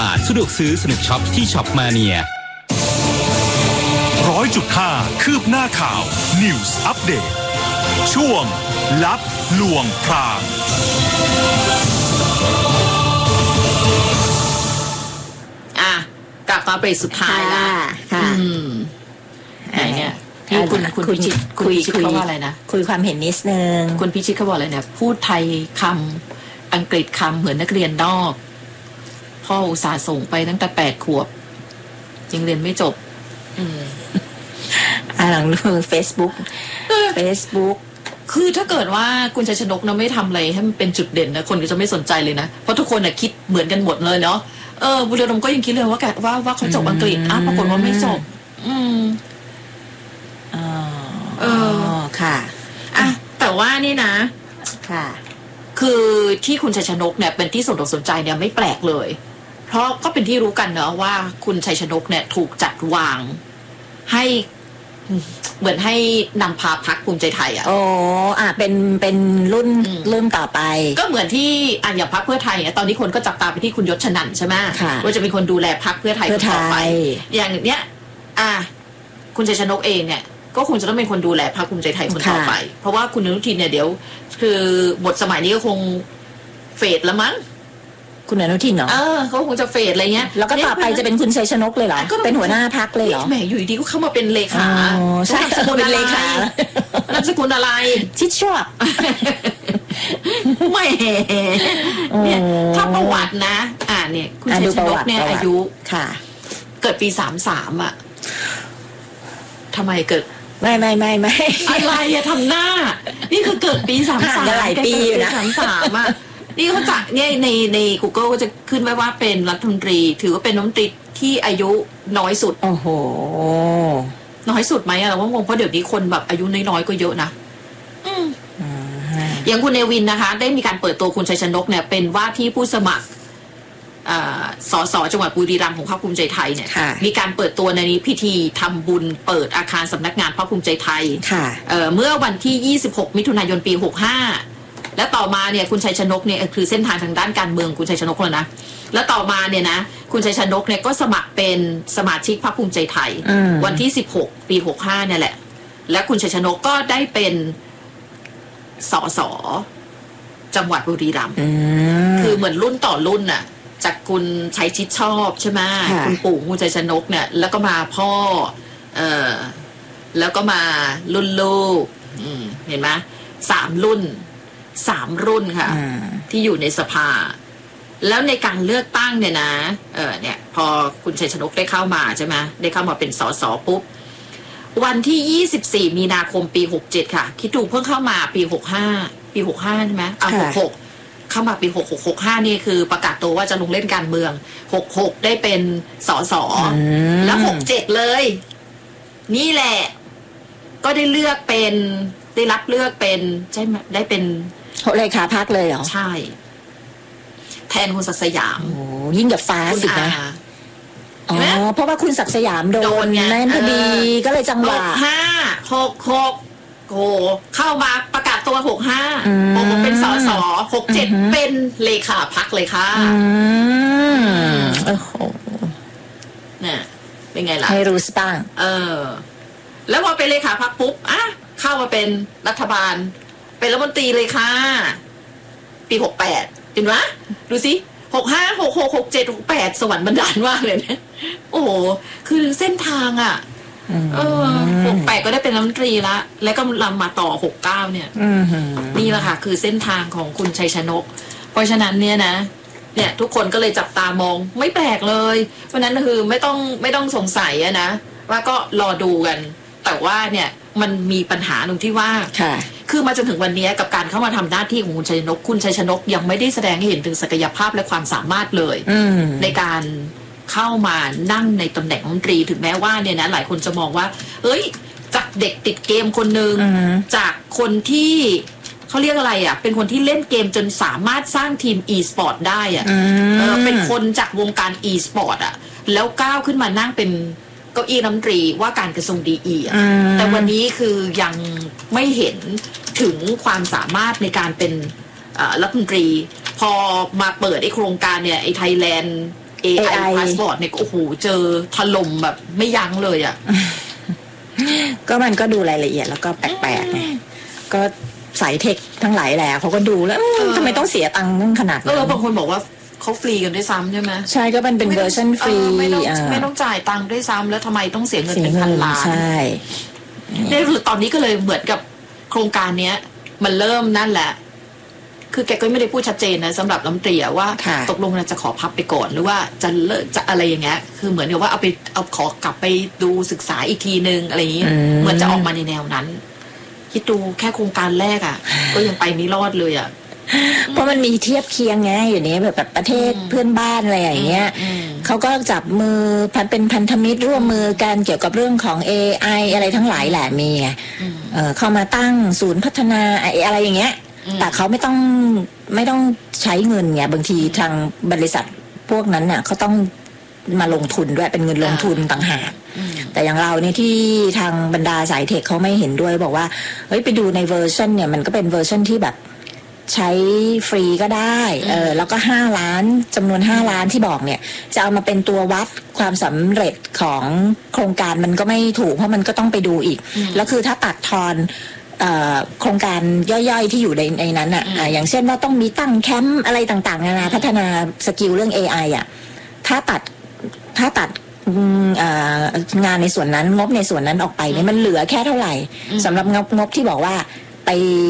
บาทสะดวกซื้อสนุกช็อปที่ช็อปมาเนีย 100.5 คืบหน้าข่าว News Update ช่วงลับลวงพรางกลับมาเบรกสุดท้ายละค่ะไหนเนี่ยที่คุณพิชิตเขาว่าอะไรนะคุยความเห็นนิดนึงคุณพิชิตเขาบอกอะไรเนี่ยพูดไทยคำอังกฤษคำเหมือนนักเรียนนอกพ่ออุตส่าห์ส่งไปตั้งแต่8 ขวบยังเรียนไม่จบหลังดู Facebook คือถ้าเกิดว่าคุณชัยชนกนะไม่ทำอะไรให้มันเป็นจุดเด่นนะคนก็จะไม่สนใจเลยนะเพราะทุกคนคิดเหมือนกันหมดเลยเนาะบุรีรัมย์ก็ยังคิดเลยว่าเขาจบอังกฤษปรากฏว่าไม่จบค่ะแต่ว่านี่นะค่ะคือที่คุณชัยชนกเนี่ยเป็นที่สนใจเนี่ยไม่แปลกเลยเพราะก็เป็นที่รู้กันเนาะว่าคุณชัยชนกเนี่ยถูกจัดวางให้เหมือนให้นำพาพรรคภูมิใจไทยเป็นรุ่นต่อไปก็เหมือนที่อย่างพรรคเพื่อไทยตอนนี้คนก็จับตาไปที่คุณยศชนันท์ใช่ไหมว่าจะเป็นคนดูแลพรรคเพื่อไทยต่อไปอย่างเนี้ยคุณชัยชนกเองเนี่ยก็คงจะต้องเป็นคนดูแลพรรคภูมิใจไทยคนต่อไปเพราะว่าคุณอนุทินเนี่ยเดี๋ยวคือบทสมัยนี้ก็คงเฟดละมั้งคุณอนุทินเนาะเขาคงจะเฟดอะไรเงี้ยแล้วก็ต่อไปจะเป็นคุณชัยชนกเลยเหรอเป็นหัวหน้าพรรคเลยเหรอแหมอยู่ดีก็เข้ามาเป็นเลขาใช่เป็นเลขานามสกุลอะไรชิดชอบแหมเนี่ยถ้าประวัตินะเนี่ยคุณชัยชนกเนี่ยอายุค่ะเกิดปี33ทำไมเกิดไม่อะไรทำหน้านี่คือเกิดปี33 หลายปีอยู่นะ 33นี่เขาจะเนี่ยใน Google ก็จะขึ้นไว้ว่าเป็นรัฐมนตรีถือว่าเป็นรัฐมนตรีที่อายุน้อยสุดโอ้โหน้อยสุดไหมเราว่างงเพราะเดี๋ยวนี้คนแบบอายุน้อยๆก็เยอะนะอย่างคุณเนวินนะคะได้มีการเปิดตัวคุณชัยชนกเนี่ยเป็นว่าที่ผู้สมัครสสจังหวัดบุรีรัมย์ของพรรคภูมิใจไทยเนี่ยมีการเปิดตัวในพิธีทำบุญเปิดอาคารสำนักงานพรรคภูมิใจไทยเมื่อวันที่26มิถุนายนปี65และต่อมาเนี่ยคุณชัยชนกเนี่ยคือเส้นทางทางด้านการเมืองคุณชัยชนกแล้วนะแล้วต่อมาเนี่ยนะคุณชัยชนกเนี่ยก็สมัครเป็นสมาชิกพรรคภูมิใจไทยวันที่16ปี65เนี่ยแหละและคุณชัยชนกก็ได้เป็นสสจังหวัดบุรีรัมย์คือเหมือนรุ่นต่อรุ่นน่ะจากคุณชัยชิดชอบใช่ไหมคุณปู่คุณชัยชนกเนี่ยแล้วก็มาพ่อแล้วก็มารุ่นลูกเห็นไหม3 รุ่นค่ะที่อยู่ในสภาแล้วในการเลือกตั้งเนี่ยนะเนี่ยพอคุณชัยชนกได้เข้ามาใช่ไหมได้เข้ามาเป็นสสปุ๊บวันที่24มีนาคมปี67ค่ะคิดดูเพิ่งเข้ามาปี65ใช่ไหม66เข้ามาปี65นี่คือประกาศตัวว่าจะลงเล่นการเมือง66ได้เป็นสสแล้ว67เลยนี่แหละก็ได้เลือกเป็นได้รับเลือกเป็นใช่ไหมได้เป็นเลขาพรรคเลยเหรอใช่แทนคุณศักดิ์สยามโอ้ยิ่งกับฟ้าสินะเพราะว่าคุณศักดิ์สยามโดนนั่นพอดีก็เลยจังหวะ 66โอ้เข้ามาประกาศตัว65ผมเป็นสส67เป็นเลขาพรรคเลยค่ะโอ้โหน่ะเป็นไงล่ะให้รู้บ้างแล้วพอเป็นเลขาพรรคปุ๊บเข้ามาเป็นรัฐบาลเป็นรัฐมนตรีเลยค่ะปี68เห็นไหมดูสิ65 66 67 68สวรรค์บันดาลมากเลยนะโอ้โหคือเส้นทาง68ก็ได้เป็นรัฐมนตรีละแล้วก็ลำมาต่อ69เนี่ยนี่แหละค่ะคือเส้นทางของคุณชัยชนกเพราะฉะนั้นเนี่ยทุกคนก็เลยจับตามองไม่แปลกเลยเพราะนั้นคือไม่ต้องสงสัยนะว่าก็รอดูกันแต่ว่าเนี่ยมันมีปัญหาตรงที่ว่าคือมาจนถึงวันนี้กับการเข้ามาทำหน้าที่ของคุณชัยชนกยังไม่ได้แสดงให้เห็นถึงศักยภาพและความสามารถเลยในการเข้ามานั่งในตำแหน่งรัฐมนตรีถึงแม้ว่าเนี่ยนะหลายคนจะมองว่าจากเด็กติดเกมคนหนึ่งจากคนที่เขาเรียกอะไรเป็นคนที่เล่นเกมจนสามารถสร้างทีม e-sport ได้เป็นคนจากวงการ e-sport แล้วก้าวขึ้นมานั่งเป็นเก้าอี้รัฐมนตรีว่าการกระทรวงดีแต่วันนี้คือยังไม่เห็นถึงความสามารถในการเป็นรัฐมนตรีพอมาเปิดไอ้โครงการเนี่ยไอ้ Thailand AI passport เนี่ยโอ้โหเจอถล่มแบบไม่ยั้งเลยอ่ะก็มันก็ดูรายละเอียดแล้วก็แปลกๆไงก็สายเทคทั้งหลายแหละเขาก็ดูแล้วทำไมต้องเสียตังค์ขนาดนั้นบางคนบอกว่าเขาฟรีกันด้วยซ้ำใช่ไหมใช่ก็มันเป็นเวอร์ชันฟรีไม่ต้องจ่ายตังค์ด้วยซ้ำแล้วทำไมต้องเสียเงินเป็นพันล้านใช่เนี่ยคือตอนนี้ก็เลยเหมือนกับโครงการเนี้ยมันเริ่มนั่นแหละคือแกก็ไม่ได้พูดชัดเจนนะสำหรับรัฐมนตรีว่าตกลงจะขอพับไปก่อนหรือว่าจะอะไรอย่างเงี้ยคือเหมือนกับว่าเอาขอกลับไปดูศึกษาอีกทีนึงอะไรอย่างเงี้ยเหมือนจะออกมาในแนวนั้นคิดดูแค่โครงการแรกอ่ะก็ยังไปไม่รอดเลยอ่ะเพราะมันมีเทียบเคียงไงอยู่นี้แบบประเทศเพื่อนบ้านอะไรอย่างเงี้ยเขาก็จับมือเป็นพันธมิตรร่วมมือกันเกี่ยวกับเรื่องของ AI อะไรทั้งหลายแหละมีไงเข้ามาตั้งศูนย์พัฒนาอะไรอย่างเงี้ยแต่เขาไม่ต้องใช้เงินไงบางทีทางบริษัทพวกนั้นน่ะเขาต้องมาลงทุนด้วยเป็นเงินลงทุนต่างหากแต่อย่างเราเนี่ยที่ทางบรรดาสายเทคเขาไม่เห็นด้วยบอกว่าเฮ้ยไปดูในเวอร์ชันเนี่ยมันก็เป็นเวอร์ชันที่แบบใช้ฟรีก็ได้แล้วก็5 ล้านจำนวน5 ล้านที่บอกเนี่ยจะเอามาเป็นตัววัดความสำเร็จของโครงการมันก็ไม่ถูกเพราะมันก็ต้องไปดูอีกแล้วคือถ้าตัดทอนโครงการย่อยๆที่อยู่ในนั้นอ่ะอย่างเช่นว่าต้องมีตั้งแคมป์อะไรต่างๆนานาพัฒนาสกิลเรื่อง AI อ่ะถ้าตัดงานในส่วนนั้นงบในส่วนนั้นออกไปเนี่ยมันเหลือแค่เท่าไหร่สำหรับงบที่บอกว่าไป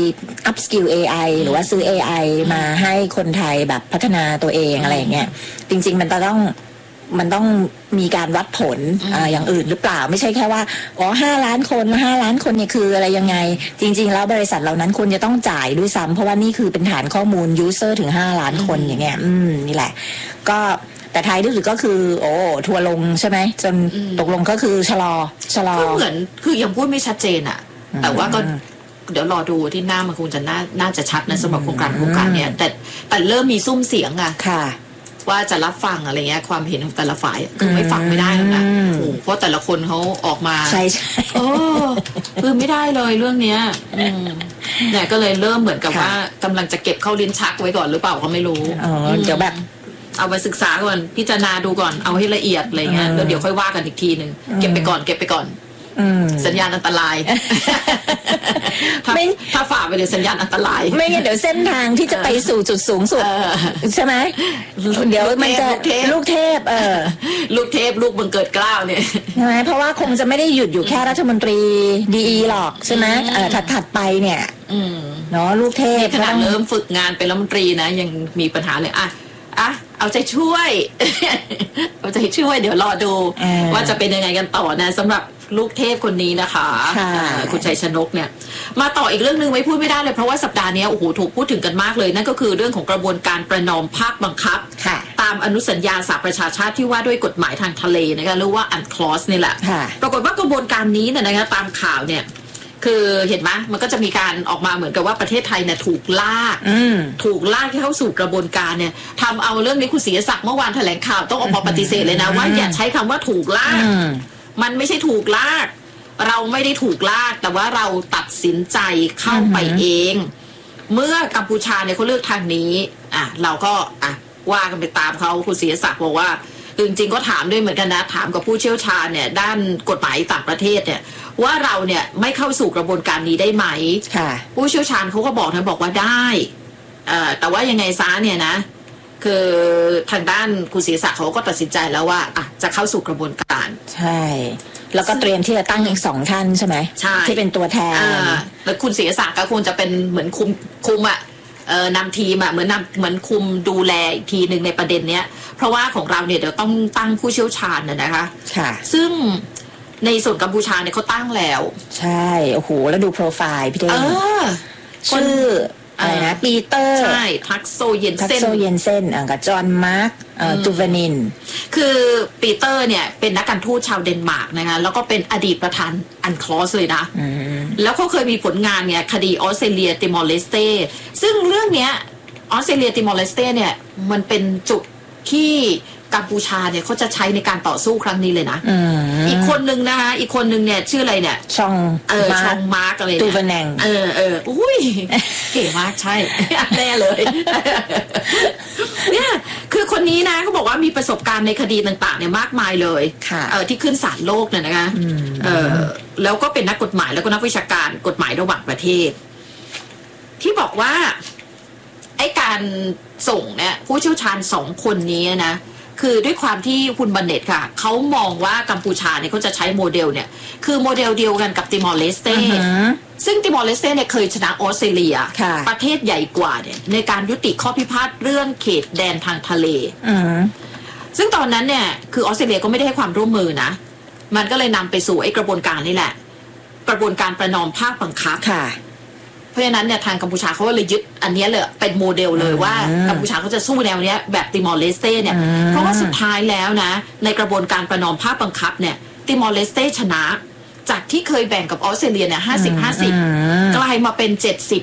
up skill AI หรือว่าซื้อ AI มาให้คนไทยแบบพัฒนาตัวเองอะไรอย่างเงี้ยจริงๆมันต้องมีการวัดผลอย่างอื่นหรือเปล่าไม่ใช่แค่ว่า5 ล้านคนแล้ว5 ล้านคนเนี่ยคืออะไรยังไงจริงๆแล้วบริษัทเหล่านั้นคุณจะต้องจ่ายด้วยซ้ำเพราะว่านี่คือเป็นฐานข้อมูล user ถึง5 ล้านคนอย่างเงี้ยนี่แหละก็แต่ท้ายที่สุดก็คือทัวลงใช่ไหมจนตกลงก็คือชะลอก็เหมือนคือยังพูดไม่ชัดเจนอะแต่ว่าก็เดี๋ยวรอดูที่หน้ามันคงจะน่าจะชัดนะสำหรับโครงการเนี้ยแต่เริ่มมีซุ้มเสียงอะค่ะว่าจะรับฟังอะไรเงี้ยความเห็นของแต่ละฝ่ายคือไม่ฟังไม่ได้แล้วนะเพราะแต่ละคนเขาออกมาใช่คือไม่ได้เลยเรื่องเนี้ยเนี่ยก็เลยเริ่มเหมือนกับว่ากำลังจะเก็บเข้าลิ้นชักไว้ก่อนหรือเปล่าก็ไม่รู้เดี๋ยวแบบเอาไปศึกษาก่อนพิจารณาดูก่อนเอาให้ละเอียดอะไรเงี้ยแล้วเดี๋ยวค่อยว่ากันอีกทีนึงเก็บไปก่อนสัญญาณอันตรายถ้าฝ่าไปเดี๋ยวสัญญาณอันตรายไม่งั้นเดี๋ยวเส้นทางที่จะไปสู่จุดสูงสุดใช่ไหมเดี๋ยวมันจะลูกเทพลูกบังเกิดเกล้าเนี่ยใช่ไหมเพราะว่าคงจะไม่ได้หยุดอยู่แค่รัฐมนตรีดีหรอกใช่ไหมถัดไปเนี่ยเนาะลูกเทพขนาดเริ่มฝึกงานเป็นรัฐมนตรีนะยังมีปัญหาเลยเอาใจช่วยเดี๋ยวรอดูว่าจะเป็นยังไงกันต่อนะสำหรับลูกเทพคนนี้นะคะคุณชัยชนกเนี่ยมาต่ออีกเรื่องนึงไม่พูดไม่ได้เลยเพราะว่าสัปดาห์นี้โอ้โหถูกพูดถึงกันมากเลยนั่นก็คือเรื่องของกระบวนการประนอมภาคบังคับตามอนุสัญญาสหประชาชาติที่ว่าด้วยกฎหมายทางทะเลนะคะหรือว่าUNCLOSนี่แหละปรากฏว่ากระบวนการนี้เนี่ยนะคะตามข่าวเนี่ยคือเห็นไหมมันก็จะมีการออกมาเหมือนกับว่าประเทศไทยเนี่ยถูกลากเข้าสู่กระบวนการเนี่ยทำเอาเรื่องนี้คุณศรีศักดิ์เมื่อวานแถลงข่าวต้องออกมาปฏิเสธเลยนะว่าอย่าใช้คำว่าถูกลากมันไม่ใช่ถูกลากเราไม่ได้ถูกลากแต่ว่าเราตัดสินใจเข้าไปเองเมื่อกัมพูชาเนี่ยเขาเลือกทางนี้เราก็ว่ากันไปตามเขาคุณศรีศักดิ์บอกว่าจริงๆก็ถามด้วยเหมือนกันนะถามกับผู้เชี่ยวชาญเนี่ยด้านกฎหมายต่างประเทศเนี่ยว่าเราเนี่ยไม่เข้าสู่กระบวนการนี้ได้ไหมผู้เชี่ยวชาญเขาก็บอกว่าได้แต่ว่ายังไงซะเนี่ยนะคือทางด้านคุณศรีศักดิ์เขาก็ตัดสินใจแล้วว่าจะเข้าสู่กระบวนการใช่แล้วก็เตรียมที่จะตั้งอีก2 ท่านใช่ไหมใช่ที่เป็นตัวแทนแล้วคุณศรีศักดิ์ก็คงจะเป็นเหมือนคุมนำทีมเหมือนคุมดูแลอีกทีหนึ่งในประเด็นเนี้ยเพราะว่าของเราเนี่ยเดี๋ยวต้องตั้งผู้เชี่ยวชาญนะคะซึ่งในส่วนกัมพูชาเนี่ยเขาตั้งแล้วใช่โอ้โหแล้วดูโปรไฟล์พี่เด้ชื่ออะไรนะปีเตอร์ใช่ทักโซเยนเซนกับจอห์นมาร์คตูเวนินคือปีเตอร์เนี่ยเป็นนักการทูตชาวเดนมาร์กนะคะแล้วก็เป็นอดีตประธานUNCLOSเลยนะแล้วเขาเคยมีผลงานเนี่ยคดีออสเตรเลียติมอร์เลสเตซึ่งเรื่องเนี้ยออสเตรเลียติมอร์เลสเตเนี่ยมันเป็นจุดที่กัมพูชาเนี่ยเขาจะใช้ในการต่อสู้ครั้งนี้เลยนะอีกคนนึงนะคะอีกคนนึงเนี่ยชื่ออะไรเนี่ยชองมาร์กอะไรตูวแนงอุ้ยเก๋มากใช่แน่เลยเนี่ยคือคนนี้นะเขาบอกว่ามีประสบการณ์ในคดีต่างๆเนี่ยมากมายเลยที่ขึ้นศาลโลกเนี่ยนะคะแล้วก็เป็นนักกฎหมายแล้วก็นักวิชาการกฎหมายระหว่างประเทศที่บอกว่าไอ้การส่งเนี่ยผู้เชี่ยวชาญ2 คนนี้นะคือด้วยความที่คุณบันเน็ตค่ะเขามองว่ากัมพูชาเนี่ยเขาจะใช้โมเดลเนี่ยคือโมเดลเดียวกันกับติมอร์เลสเต้ซึ่งติมอร์เลสเต้เนี่ยเคยชนะออสเตรเลียประเทศใหญ่กว่าเนี่ยในการยุติข้อพิพาทเรื่องเขตแดนทางทะเลซึ่งตอนนั้นเนี่ยคือออสเตรเลียก็ไม่ได้ให้ความร่วมมือนะมันก็เลยนำไปสู่ไอ้กระบวนการนี่แหละกระบวนการประนอมภาคบังคับเพราะฉะนั้นเนี่ยทางกัมพูชาเขาก็เลยยึดอันนี้เลยเป็นโมเดลเลยว่ากัมพูชาเขาจะสู้แนวเนี้ยแบบติมอร์เลสเต้เนี่ยเพราะว่าสุดท้ายแล้วนะในกระบวนการประนอมภาคบังคับเนี่ยติมอร์เลสเต้ชนะจากที่เคยแบ่งกับออสเตรเลียเนี่ย50-50กลายมาเป็น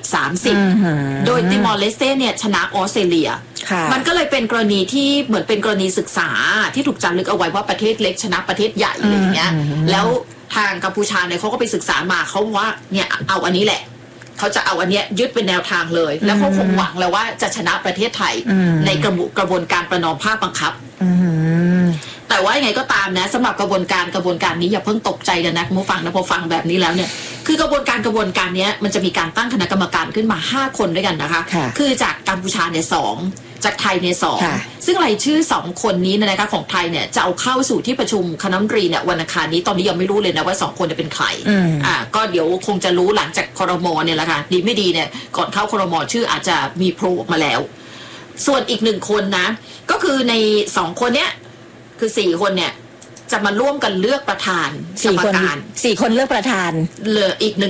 70-30โดยติมอร์เลสเต้เนี่ยชนะออสเตรเลียมันก็เลยเป็นกรณีที่เหมือนเป็นกรณีศึกษาที่ถูกจารึกเอาไว้ว่าประเทศเล็กชนะประเทศใหญ่อะไรอย่างเงี้ยแล้วทางกัมพูชาเนี่ยเขาก็ไปศึกษามาเขาว่าเนี่ยเอาอันนี้แหละเขาจะเอาอันเนี้ยยึดเป็นแนวทางเลยแล้วเขาคงหวังแล้วว่าจะชนะประเทศไทยในกระบวนการประนอมภาคบังคับแต่ว่ายังไงก็ตามนะสำหรับกระบวนการนี้อย่าเพิ่งตกใจกันนะคุณผู้ฟังนะพอฟังแบบนี้แล้วเนี่ยคือกระบวนการนี้มันจะมีการตั้งคณะกรรมการขึ้นมา5 คนด้วยกันนะคะคือจากกัมพูชาเนี่ย2จากไทยเนี่ย2ซึ่งรายชื่อ2 คนนี้นะคะของไทยเนี่ยจะเอาเข้าสู่ที่ประชุมคณะรัฐมนตรีเนี่ยวันอังคารนี้ตอนนี้ยังไม่รู้เลยนะว่า2 คนจะเป็นใครก็เดี๋ยวคงจะรู้หลังจากครม.เนี่ยแหละค่ะดีไม่ดีเนี่ยก่อนเข้าครม.ชื่ออาจจะมีโผล่ออกมาแล้วส่วนอีก1 คนนะก็คือใน2 คนเนี้ยคือ4 คนเนี่ยจะมาร่วมกันเลือกประธานกรรมการ 4 คนเลือกประธานเหลืออีก